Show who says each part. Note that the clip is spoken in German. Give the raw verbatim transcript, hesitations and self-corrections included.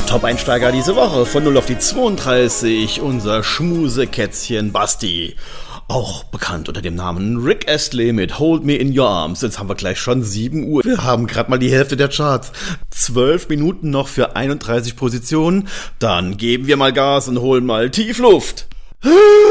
Speaker 1: Top-Einsteiger diese Woche von null auf die zweiunddreißig, unser Schmusekätzchen Basti. Auch bekannt unter dem Namen Rick Astley mit Hold Me in Your Arms. Jetzt haben wir gleich schon sieben Uhr. Wir haben gerade mal die Hälfte der Charts. Zwölf Minuten noch für einunddreißig Positionen. Dann geben wir mal Gas und holen mal tief Luft.